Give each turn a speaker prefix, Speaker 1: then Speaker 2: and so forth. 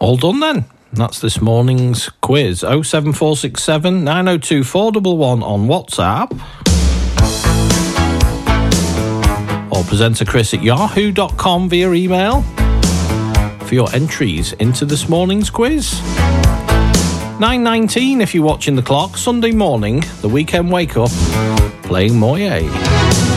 Speaker 1: All done then. That's this morning's quiz. 07467 902 411 on WhatsApp. Or presenter Chris at yahoo.com via email for your entries into this morning's quiz. 9:19 if you're watching the clock. Sunday morning, the weekend wake up, playing Moye.